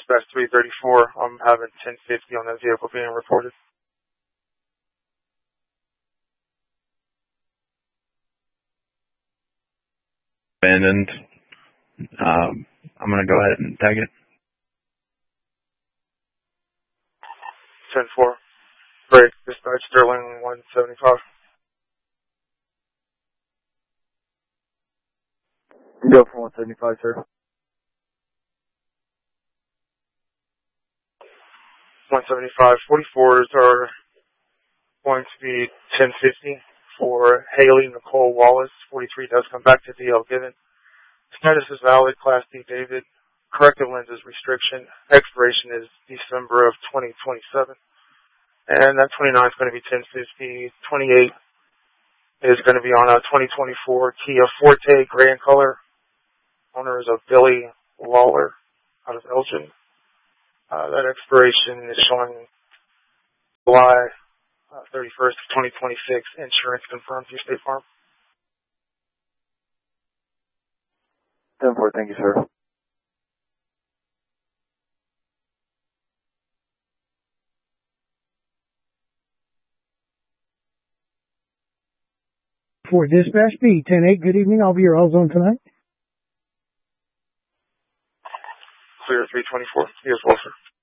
Dispatch 334. I'm having 1050 on that vehicle being reported. Abandoned. I'm going to go ahead and tag it. 10-4. Break. Dispatch Sterling 175. Go for 175, sir. 175. 44s are going to be 1050 for Haley Nicole Wallace. 43 does come back to DL Given. Status is valid. Class D David. Corrective lenses restriction. Expiration is December of 2027. And that 29 is going to be 1050. 28 is going to be on a 2024 Kia Forte, gray in color. Owner is of Billy Lawler out of Elgin. That expiration is showing July 31st, 2026. Insurance confirmed through State Farm. 10-4, thank you, sir. For Dispatch B, 10-8, good evening. I'll be your all zone tonight. Clear 324. Yes, well, sir.